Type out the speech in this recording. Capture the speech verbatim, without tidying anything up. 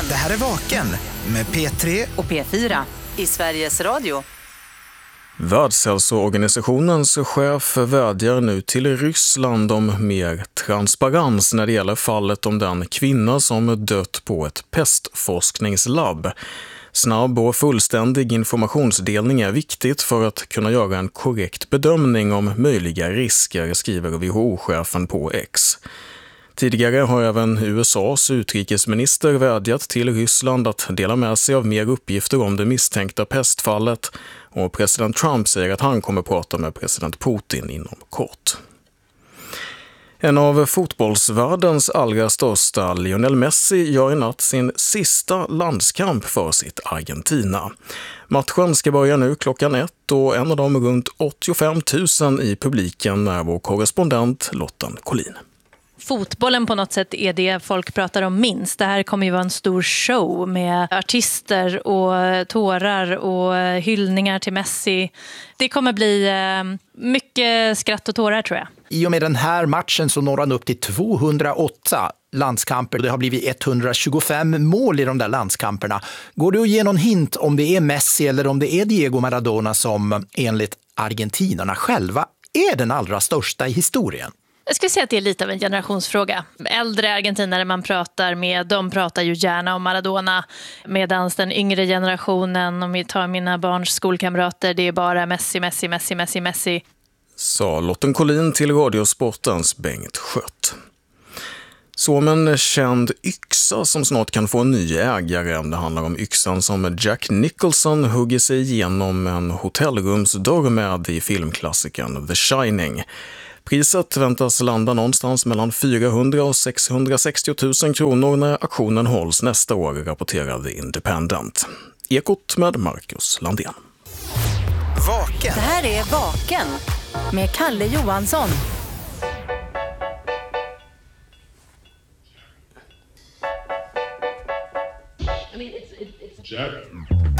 Vaken. Det här är Vaken med P tre och P fyra i Sveriges Radio. Världshälsoorganisationens chef vädjar nu till Ryssland om mer transparens när det gäller fallet om den kvinna som dött på ett pestforskningslabb. Snabb och fullständig informationsdelning är viktigt för att kunna göra en korrekt bedömning om möjliga risker, skriver W H O-chefen på X. Tidigare har även U S A:s utrikesminister vädjat till Ryssland att dela med sig av mer uppgifter om det misstänkta pestfallet, och president Trump säger att han kommer prata med president Putin inom kort. En av fotbollsvärldens allra största, Lionel Messi, gör i natt sin sista landskamp för sitt Argentina. Matchen ska börja nu klockan ett och en av dem runt åttiofem tusen i publiken är vår korrespondent Lotten Collin. Fotbollen på något sätt är det folk pratar om minst. Det här kommer ju vara en stor show med artister och tårar och hyllningar till Messi. Det kommer bli mycket skratt och tårar, tror jag. I och med den här matchen så når han upp till tvåhundraåtta landskamper. Det har blivit etthundratjugofem mål i de där landskamperna. Går det att ge någon hint om det är Messi eller om det är Diego Maradona som enligt argentinarna själva är den allra största i historien? Jag skulle säga att det är lite av en generationsfråga. Äldre argentinare man pratar med, de pratar ju gärna om Maradona. Medan den yngre generationen, om vi tar mina barns skolkamrater, det är bara Messi, Messi, Messi, Messi, Messi. Sa Lotten Collin till Radiosportens Bengt Skött. Så om en känd yxa som snart kan få en ny ägare. Det handlar om yxan som Jack Nicholson hugger sig igenom en hotellrumsdörr med i filmklassikern The Shining. Priset väntas landa någonstans mellan fyrahundra och sexhundrasextio tusen kronor när auktionen hålls nästa år, rapporterade Independent. Ekot med Marcus Landén. Vaken. Det här är Vaken med Kalle Johansson. Jack.